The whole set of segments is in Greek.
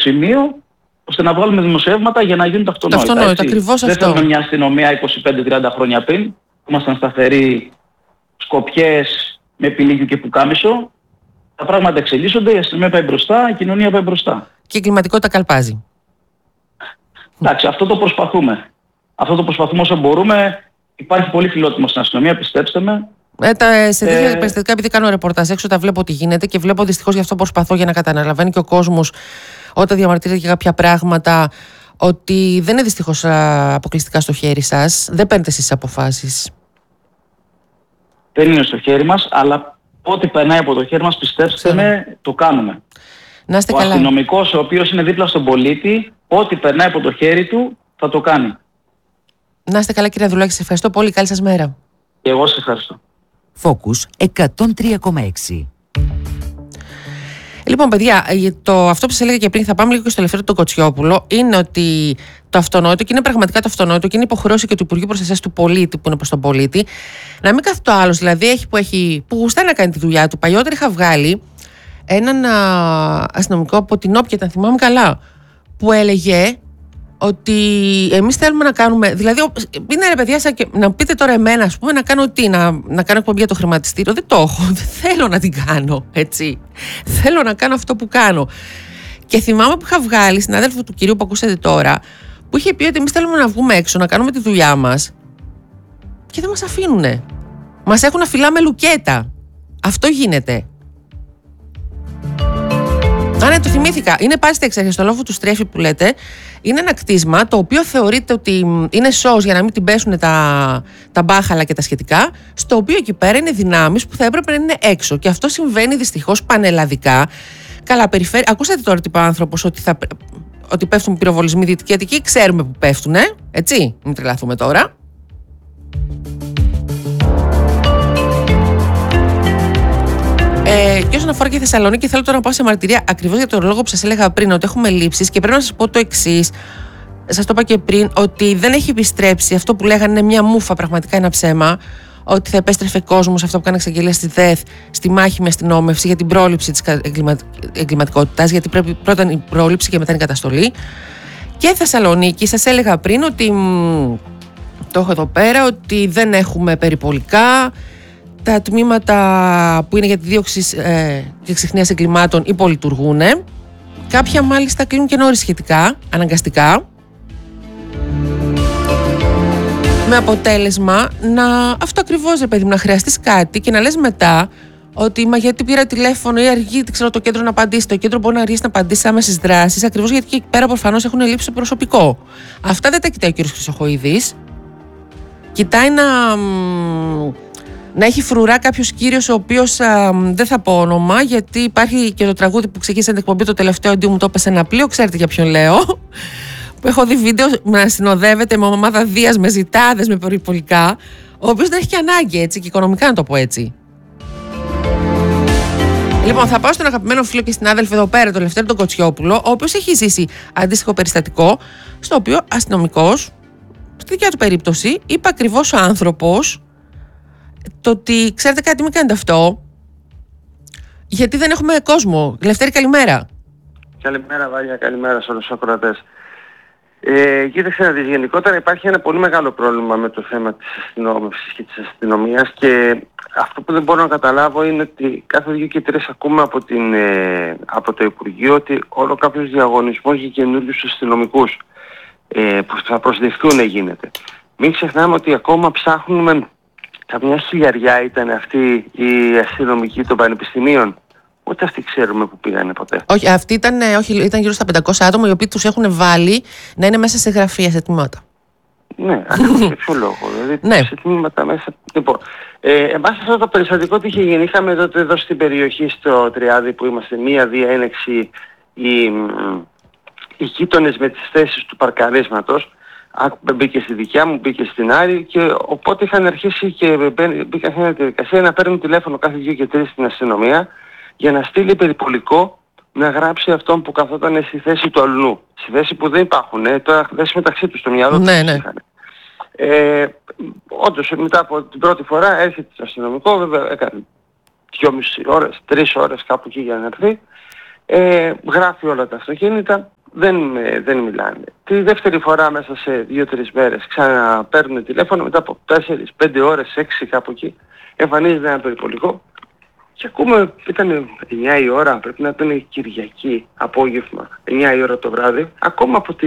σημείο ώστε να βγάλουμε δημοσιεύματα για να γίνουν τα αυτονόητα. Ακριβώς αυτό. Δεν θέλουμε μια αστυνομία 25-30 χρόνια πριν, που ήμασταν σταθεροί, σκοπιές με πηλίγιο και πουκάμισο. Τα πράγματα εξελίσσονται, η αστυνομία πάει μπροστά, η κοινωνία πάει μπροστά. Και η εγκληματικότητα καλπάζει. Εντάξει, αυτό το προσπαθούμε. Αυτό το προσπαθούμε όσο μπορούμε. Υπάρχει πολύ φιλότιμο στην αστυνομία, πιστέψτε με. Σε τέτοια περιστατικά, επειδή κάνω ρεπορτάζ έξω, τα βλέπω τι γίνεται και βλέπω δυστυχώς, γι' αυτό προσπαθώ για να καταλαβαίνει και ο κόσμος όταν διαμαρτύρεται για κάποια πράγματα, ότι δεν είναι δυστυχώς αποκλειστικά στο χέρι σας. Δεν παίρνετε εσείς αποφάσεις. Δεν είναι στο χέρι μας, αλλά ό,τι περνάει από το χέρι μας, πιστέψτε με, το κάνουμε. Να είστε ο καλά. αστυνομικός, ο οποίος είναι δίπλα στον πολίτη, ό,τι περνάει από το χέρι του, θα το κάνει. Να είστε καλά, κύριε Αδουλάκη, σας ευχαριστώ πολύ. Καλή σας μέρα. Και εγώ σας ευχαριστώ. Focus 103,6. Λοιπόν, παιδιά, αυτό που σας έλεγα και πριν, θα πάμε λίγο και στο Ελευθέριο τον Κοτσιόπουλο, είναι ότι το αυτονόητο, και είναι πραγματικά το αυτονόητο, και είναι υποχρέωση και του Υπουργείου Προστασίας του Πολίτη, που είναι προς τον πολίτη, να μην κάθεται ο άλλος, δηλαδή που γουστάει να κάνει τη δουλειά του. Παλιότερα είχα βγάλει έναν αστυνομικό από την Όποια, αν θυμάμαι καλά, που έλεγε ότι εμείς θέλουμε να κάνουμε. Δηλαδή, είναι ρε παιδιά, να πείτε τώρα εμένα, ας πούμε, να κάνω τι, να κάνω εκπομπή για το χρηματιστήριο. Δεν το έχω. Δεν θέλω να την κάνω, έτσι. Θέλω να κάνω αυτό που κάνω. Και θυμάμαι που είχα βγάλει συνάδελφο του κυρίου που ακούσατε τώρα, που είχε πει ότι εμείς θέλουμε να βγούμε έξω, να κάνουμε τη δουλειά μας, και δεν μας αφήνουνε. Μας έχουν να φυλάμε λουκέτα. Αυτό γίνεται. Ναι, το θυμήθηκα. Είναι πάλι στα εξάρχεια, στο λόφο του Στρέφη που λέτε. Είναι ένα κτίσμα το οποίο θεωρείται ότι είναι σως για να μην την πέσουν τα μπάχαλα και τα σχετικά, στο οποίο εκεί πέρα είναι δυνάμεις που θα έπρεπε να είναι έξω. Και αυτό συμβαίνει δυστυχώς πανελλαδικά. Καλά, ακούσατε τώρα τι είπε ο άνθρωπος, ότι πέφτουν πυροβολισμοί Δυτική Αττική. Ξέρουμε που πέφτουν, έτσι. Μην τρελαθούμε τώρα. Και όσον αφορά και Θεσσαλονίκη, θέλω τώρα να πάω σε μαρτυρία ακριβώς για τον λόγο που σας έλεγα πριν, ότι έχουμε λήψεις, και πρέπει να σας πω το εξής. Σας το είπα και πριν, ότι δεν έχει επιστρέψει αυτό που λέγανε, είναι μια μούφα, πραγματικά ένα ψέμα, ότι θα επέστρεφε κόσμος, αυτό που κάνει εξαγγελία στη ΔΕΘ, στη μάχη με αστυνόμευση για την πρόληψη της εγκληματικότητας, γιατί πρέπει πρώτα η πρόληψη και μετά η καταστολή. Και Θεσσαλονίκη, σας έλεγα πριν ότι το έχω εδώ πέρα, ότι δεν έχουμε περιπολικά. Τα τμήματα που είναι για τη δίωξη και ξεχνίας εγκλημάτων υπολειτουργούν. Κάποια μάλιστα κλείνουν και νωρίς σχετικά, αναγκαστικά. Με αποτέλεσμα αυτό ακριβώς, ρε παιδί μου, να χρειαστείς κάτι και να λες μετά ότι μα γιατί πήρα τηλέφωνο ή αργεί, ξέρω, το κέντρο να απαντήσει. Το κέντρο μπορεί να αργήσει να απαντήσει άμεσες δράσεις, ακριβώς γιατί εκεί πέρα προφανώς έχουν λείψει προσωπικό. Αυτά δεν τα κοιτάει ο κ. Χρυσοχοΐδης. Κοιτάει να έχει φρουρά κάποιος κύριος, ο οποίος δεν θα πω όνομα, γιατί υπάρχει και το τραγούδι που ξεκίνησε την εκπομπή, το τελευταίο αντί μου το έπεσε ένα πλοίο, ξέρετε για ποιον λέω. Που έχω δει βίντεο να συνοδεύεται με ομάδα Δίας, με ζητάδες, με περιπολικά, ο οποίος δεν έχει και ανάγκη, έτσι, και οικονομικά να το πω έτσι. Λοιπόν, θα πάω στον αγαπημένο φίλο και συνάδελφο εδώ πέρα, τον Ελευθέριο τον Κοτσιόπουλο, ο οποίος έχει ζήσει αντίστοιχο περιστατικό, στο οποίο αστυνομικός, στη δικιά του περίπτωση, είπε ακριβώς ο άνθρωπος το ότι, ξέρετε κάτι, μην κάνετε αυτό, γιατί δεν έχουμε κόσμο. Λευτέρη, καλημέρα. Καλημέρα Βάγια, καλημέρα σε όλους τους ακροατές. Κοίταξε να δεις, γενικότερα υπάρχει ένα πολύ μεγάλο πρόβλημα με το θέμα της αστυνόμευσης και της αστυνομίας, και αυτό που δεν μπορώ να καταλάβω είναι ότι κάθε 2 και 3 ακούμε από το Υπουργείο ότι όλο κάποιος διαγωνισμός για καινούριους αστυνομικούς που θα προσδευτούν γίνεται. Μην ξεχνάμε ότι ακόμα ψάχνουμε. Καμιά χιλιαριά ήταν αυτοί οι αστυνομικοί των πανεπιστημίων. Ούτε αυτοί ξέρουμε που πήγανε ποτέ. Όχι, αυτοί ήταν γύρω στα 500 άτομα, οι οποίοι τους έχουν βάλει να είναι μέσα σε γραφεία, σε τμήματα. Ναι, ακριβώς, για ποιο λόγο. Δηλαδή, σε τμήματα μέσα. Λοιπόν, εμάς αυτό το περιστατικό τι είχε γίνει. Είχαμε εδώ στην περιοχή, στο Τριάδι που είμαστε, μία διένεξη οι γείτονες με τις θέσεις του παρκαρίσματος. Μπήκε στη δικιά μου, μπήκε στην άλλη, και οπότε είχαν αρχίσει και μπήκαν σε μια διαδικασία να παίρνουν τηλέφωνο κάθε 2 και 3 στην αστυνομία για να στείλει περιπολικό να γράψει αυτόν που καθόταν στη θέση του αλλού. Στη θέση που δεν υπάρχουν, τώρα θέση μεταξύ τους στο μυαλό τους είχαν. Όντως μετά από την πρώτη φορά έρχεται το αστυνομικό, βέβαια έκανε 2,5 ώρες, 3 ώρες κάπου εκεί για να έρθει, Γράφει όλα τα αυτοκίνητα, δεν μιλάνε. Τη δεύτερη φορά μέσα σε 2-3 μέρες ξαναπαίρνουν τηλέφωνο, μετά από 4-5 ώρες, 6 κάπου εκεί, εμφανίζεται ένα περιπολικό και ακούμε, ήταν 9 η ώρα, πρέπει να ήταν Κυριακή απόγευμα, 9 η ώρα το βράδυ, ακόμα από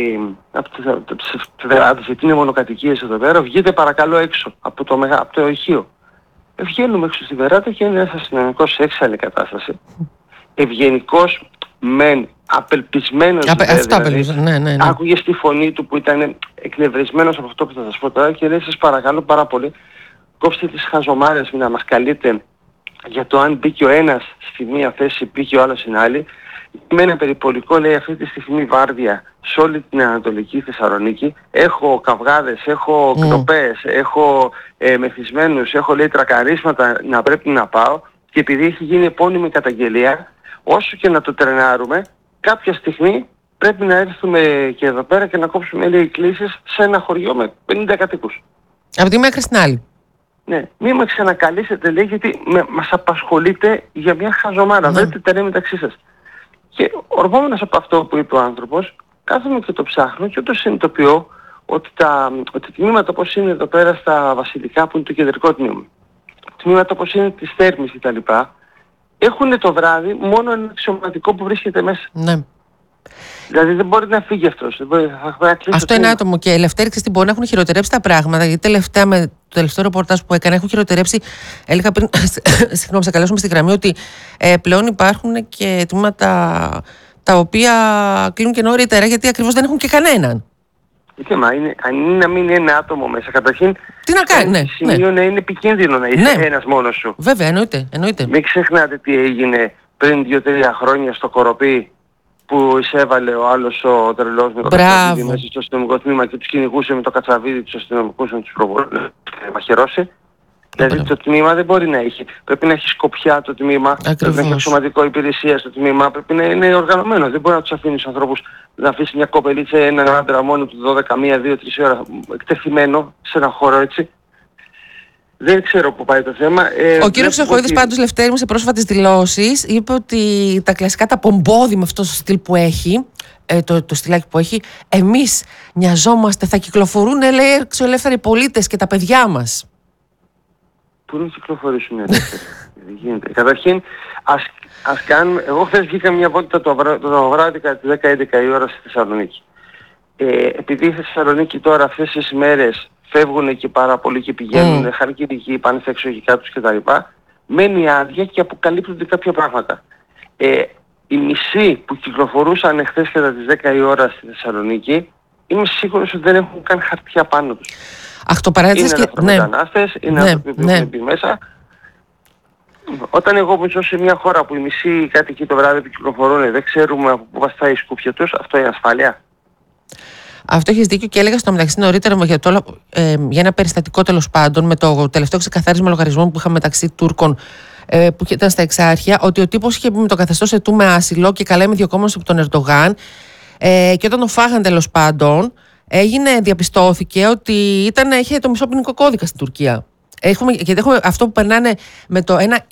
τις είναι μονοκατοικίες εδώ πέρα, βγείτε παρακαλώ έξω από το ηχείο. Βγαίνουμε έξω στη βεράτα και είναι ένας αστυνομικός σε έξαλλη κατάσταση. Ευγενικός μεν, απελπισμένος ναι. Άκουγες τη φωνή του που ήταν εκνευρισμένος από αυτό που θα σας πω τώρα και λέει σας παρακαλώ πάρα πολύ, κόψτε τις χαζομάρες να μας καλείτε για το αν μπήκε ο ένας στη μία θέση, μπήκε ο άλλος στην άλλη. Με ένα περιπολικό, λέει, αυτή τη στιγμή βάρδια σε όλη την Ανατολική Θεσσαλονίκη. Έχω καυγάδες, έχω κτοπές, έχω μεθυσμένους, έχω, λέει, τρακαρίσματα να πρέπει να πάω και επειδή έχει γίνει επώνυμη καταγγελία, όσο και να το τρενάρουμε, κάποια στιγμή πρέπει να έρθουμε και εδώ πέρα και να κόψουμε, λέει, κλήσεις σε ένα χωριό με 50 κατοίκους. Από τη μέχρι στην άλλη. Ναι, μην με ξανακαλέσετε, λέει, γιατί μας απασχολείτε για μια χαζομάρα. Βρείτε τα λέει μεταξύ σας. Και ορμόμενος από αυτό που είπε ο άνθρωπος, κάθομαι και το ψάχνω και όντως συνειδητοποιώ ότι τα τμήματα όπως είναι εδώ πέρα στα Βασιλικά, που είναι το κεντρικό τμήμα, τμήματα όπως είναι της Θέρμης κτλ., έχουν το βράδυ μόνο ένα αξιωματικό που βρίσκεται μέσα. Ναι. Δηλαδή δεν μπορεί να φύγει αυτός. Αυτό είναι άτομο και Λευτέρη, ξέρεις τι, μπορεί να έχουν χειροτερέψει τα πράγματα. Γιατί τελευταία με το τελευταίο ρεπορτάζ που έκανα έχουν χειροτερέψει. Έλεγα πριν, συγγνώμη, σε καλέσουμε στη γραμμή ότι πλέον υπάρχουν και τμήματα τα οποία κλείνουν και νωρίτερα γιατί ακριβώς δεν έχουν και κανέναν. Αν είναι να μείνει ένα άτομο μέσα, καταρχήν. Τι να κάνει, ναι. Σημείο να είναι επικίνδυνο να είσαι ένας μόνος σου. Βέβαια, εννοείται. Μην ξεχνάτε τι έγινε πριν 2-3 χρόνια στο Κοροπή, που εισέβαλε ο άλλος ο τρελός με το κατσαβίδι μέσα στο αστυνομικό τμήμα και τους κυνηγούσε με το κατσαβίδι τους αστυνομικούς να τους μαχαιρώσει. Δηλαδή το τμήμα δεν μπορεί να έχει. Πρέπει να έχει σκοπιά το τμήμα, πρέπει να έχει αξιωματικό υπηρεσία στο τμήμα, πρέπει να είναι οργανωμένο. Δεν μπορεί να τους αφήνει τους ανθρώπους να αφήσει μια κοπελίτσα, έναν άντρα μόνο του 12, 1, 2, 3 ώρα εκτεθειμένο σε ένα χώρο έτσι. Δεν ξέρω πού πάει το θέμα. Ο κύριος Ξεχοίδης πάντως, Λευτέρη μου, σε πρόσφατες δηλώσεις είπε ότι τα κλασικά τα πομπόδι με αυτό το στυλ που έχει, το στυλάκι που έχει, εμείς νοιαζόμαστε, θα κυκλοφορούν, λέει, εξωελεύθεροι πολίτες και τα παιδιά μας. Πού να κυκλοφορήσουν οι ελεύθεροι? Δεν γίνεται. Καταρχήν, ας κάνουμε. Εγώ χθες βγήκα μια βόλτα το βράδυ κατά τις 10-11 η ώρα στη Θεσσαλονίκη. Επειδή η Θεσσαλονίκη τώρα αυτές τις μέρες φεύγουν εκεί πάρα πολύ και πηγαίνουν χαρκιδικοί, πάνε στα εξοχικά τους κτλ. Μένει άδεια και αποκαλύπτονται κάποια πράγματα. Οι μισοί που κυκλοφορούσαν εχθές κατά τις 10 η ώρα στη Θεσσαλονίκη, είμαι σίγουρος ότι δεν έχουν καν χαρτιά πάνω τους. Αχτοπαράτησες και... Είναι μετανάστες, είναι άνθρωποι που έχουν μπει μέσα. Όταν εγώ που ζω σε μια χώρα που οι μισοί κάτοικοι το βράδυ που κυκλοφορούν δεν ξέρουμε από πού βαστάει η σκούφια τους, αυτό είναι ασφάλεια? Αυτό έχεις δίκιο και έλεγα στο μεταξύ νωρίτερα για ένα περιστατικό τέλος πάντων με το τελευταίο ξεκαθάρισμα λογαριασμών που είχαμε μεταξύ Τούρκων που ήταν στα Εξάρχεια, ότι ο τύπος είχε με το καθεστώς ετούμε άσυλο και καλά είμαι διοκόμενος από τον Ερντογάν και όταν το φάγαν τέλος πάντων διαπιστώθηκε ότι είχε το μισό ποινικό κώδικα στην Τουρκία. Γιατί έχουμε αυτό που περνάνε με το ένα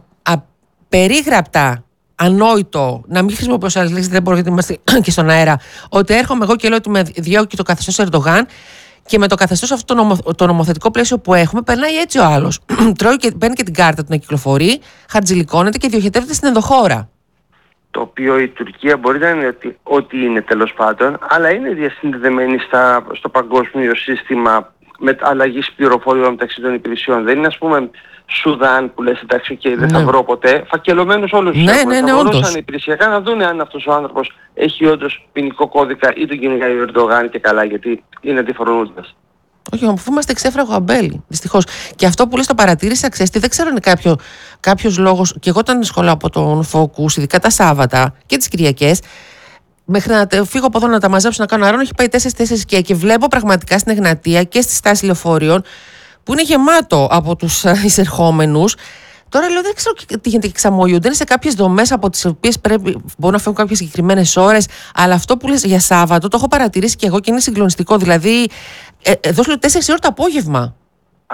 απερίγραπτα ανόητο, να μην χρησιμοποιήσω άλλες λέξεις, δεν μπορώ γιατί είμαστε και στον αέρα, ότι έρχομαι εγώ και λέω ότι με διώκει το καθεστώς Ερντογάν και με το καθεστώς αυτό το νομοθετικό πλαίσιο που έχουμε περνάει έτσι ο άλλος. Τρώει και παίρνει και την κάρτα του να κυκλοφορεί, χαρτζηλικώνεται και διοχετεύεται στην ενδοχώρα. Το οποίο η Τουρκία μπορεί να είναι ό,τι είναι τέλος πάντων, αλλά είναι διασυνδεδεμένη στο παγκόσμιο σύστημα με αλλαγής πληροφοριών μεταξύ των υπηρεσιών. Δεν είναι, ας πούμε, Σουδάν που λες εντάξει και δεν θα βρω ποτέ. Φακελωμένους όλους τους έχουμε. Θα μπορούσαν υπηρεσιακά να δουν αν αυτός ο άνθρωπος έχει όντως ποινικό κώδικα ή τον κυνηγάει ο Ερντογάν και καλά, γιατί είναι αντιφρονούντας. Όχι, αφού είμαστε ξέφραγο αμπέλι, δυστυχώς. Και αυτό που λες το παρατήρησα, ξέρεις τι, δεν ξέρω αν είναι κάποιος λόγος. Και εγώ όταν σχολάω από τον Focus, ειδικά τα Σάββατα και τις Κυριακές, μέχρι να φύγω από εδώ να τα μαζέψω να κάνω αρώνο, έχει πάει 4 και βλέπω πραγματικά στην Εγνατία και στη στάση λεωφορείων που είναι γεμάτο από τους εισερχόμενους. Τώρα λέω, δεν ξέρω τι γίνεται και ξαμολιούνται. Είναι σε κάποιες δομές από τις οποίες μπορούν να φεύγουν κάποιες συγκεκριμένες ώρες. Αλλά αυτό που λες για Σάββατο το έχω παρατηρήσει και εγώ και είναι συγκλονιστικό. Δηλαδή, εδώ λέω 4 ώρα το απόγευμα.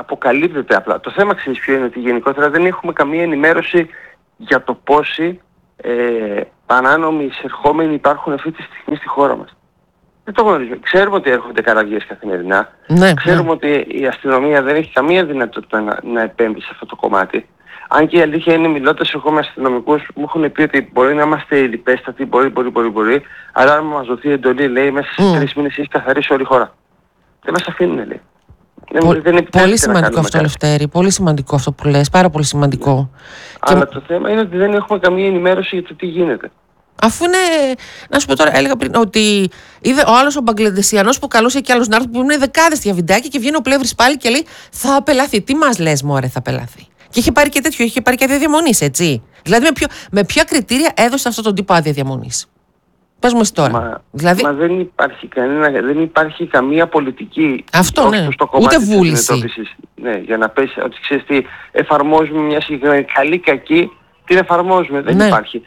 Αποκαλύπτεται απλά. Το θέμα ξέρεις ποιο είναι, ότι γενικότερα δεν έχουμε καμία ενημέρωση για το πόσοι παράνομοι εισερχόμενοι υπάρχουν αυτή τη στιγμή στη χώρα μας. Δεν το γνωρίζουμε. Ξέρουμε ότι έρχονται καραβιές καθημερινά. Ναι, Ξέρουμε ότι η αστυνομία δεν έχει καμία δυνατότητα να επέμβει σε αυτό το κομμάτι. Αν και η αλήθεια είναι, μιλώντας εγώ με αστυνομικούς, μου έχουν πει ότι μπορεί να είμαστε λιπέστατοι, μπορεί, αλλά αν μας δοθεί εντολή, λέει, μέσα σε 3 μήνες έχει καθαρίσει όλη η χώρα. Δεν μας αφήνουν, λέει. Πολύ σημαντικό αυτό, Λευτέρη. Πολύ σημαντικό αυτό που λες. Πάρα πολύ σημαντικό. Αλλά το θέμα είναι ότι δεν έχουμε καμία ενημέρωση για το τι γίνεται. Αφού είναι, να σου πω τώρα, έλεγα πριν ότι είδε ο άλλος ο Μπαγκλαντεσιανός που καλούσε και άλλους να έρθουν που είναι δεκάδες για βιντεάκια και βγαίνει ο Πλεύρης πάλι και λέει θα απελαθεί. Τι μας λες, μωρέ, θα απελαθεί. Και είχε πάρει και τέτοιο, είχε πάρει και άδεια διαμονής, έτσι. Δηλαδή με ποια κριτήρια έδωσε αυτόν τον τύπο άδεια διαμονής? Πες μου εσύ τώρα. Μα δεν υπάρχει καμία πολιτική. Αυτό, ναι. Στο κομμάτι ούτε βούληση. Ναι, για να πες ότι ξέρεις τι, εφαρμόζουμε μια συγκεκριμένη καλή-κακή, την εφαρμόζουμε. Δεν υπάρχει.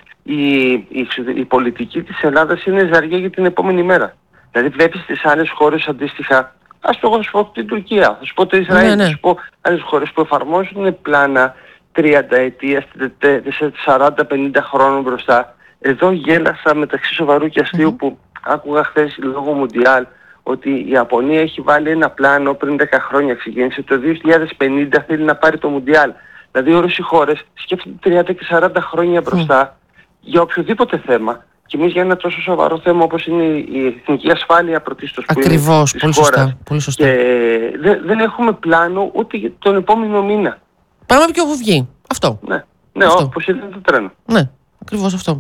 Η πολιτική της Ελλάδας είναι ζαριά για την επόμενη μέρα. Δηλαδή βλέπεις τις άλλες χώρες αντίστοιχα, ας το σου πω την Τουρκία, θα σου πω το Ισραήλ, θα σου πω άλλες χώρες που εφαρμόζουν πλάνα 30 ετίας, 40-50 χρόνων μπροστά. Εδώ γέλασα μεταξύ σοβαρού και αστείου που άκουγα χθες λόγω Μουντιάλ ότι η Ιαπωνία έχει βάλει ένα πλάνο πριν 10 χρόνια, ξεκίνησε το 2050 θέλει να πάρει το Μουντιάλ. Δηλαδή όλες οι χώρες σκέφτονται 30 και 40 χρόνια μπροστά για οποιοδήποτε θέμα. Και εμείς για ένα τόσο σοβαρό θέμα όπως είναι η εθνική ασφάλεια πρωτίστως που ακριβώς, είναι πολύ της χώρας. Σωστά, πολύ σωστά. Και δεν έχουμε πλάνο ούτε για τον επόμενο μήνα. Πάμε πιο που βγει. Αυτό. Ναι, όπως ήταν το τρένο. Ναι, ακριβώς αυτό.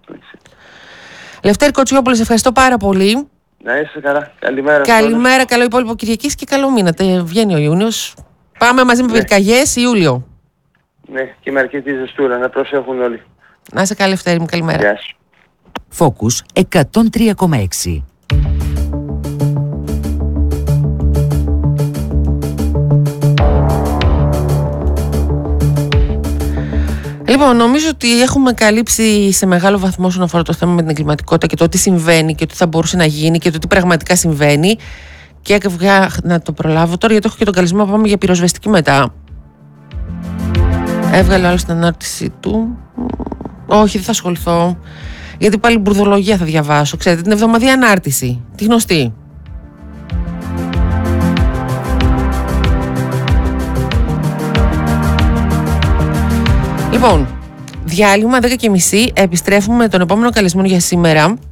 Λευτέρη Κοτσιόπουλε, σε ευχαριστώ πάρα πολύ. Να είσαι καλά. Καλημέρα. Καλημέρα, καλό υπόλοιπο Κυριακής και καλό μήνα. Βγαίνει ο Ιούνιος. Πάμε μαζί με πυρκαγιές Ιούλιο. Ναι, και με αρκετή ζεστούρα. Να προσέχουν όλοι. Να είσαι καλά, Λευτέρη μου. Καλημέρα. Γεια σου. Focus 103,6. Λοιπόν, νομίζω ότι έχουμε καλύψει σε μεγάλο βαθμό όσον αφορά το θέμα με την εγκληματικότητα και το τι συμβαίνει και το τι θα μπορούσε να γίνει και το τι πραγματικά συμβαίνει. Και έκαυγα να το προλάβω τώρα γιατί έχω και τον καλεσμό. Πάμε για πυροσβεστική μετά. Έβγαλε άλλο στην ανάρτηση του. Όχι, δεν θα ασχοληθώ. Γιατί πάλι μπουρδολογία θα διαβάσω. Ξέρετε, την εβδομαδία ανάρτηση. Τη γνωστή. Λοιπόν, διάλειμμα 10:30. Επιστρέφουμε με τον επόμενο καλεσμένο για σήμερα.